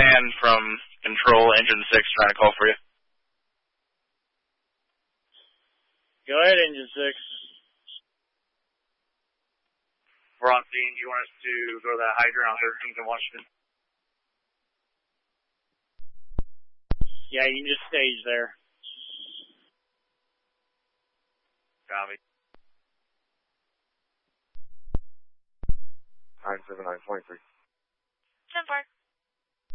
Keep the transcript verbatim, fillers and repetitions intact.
Dan from Control, Engine six, trying to call for you. Go ahead, Engine six. We're on scene. Do you want us to go to that hydrant on thirteenth in Washington? Yeah, you can just stage there. Copy. nine seven nine twenty-three. ten four.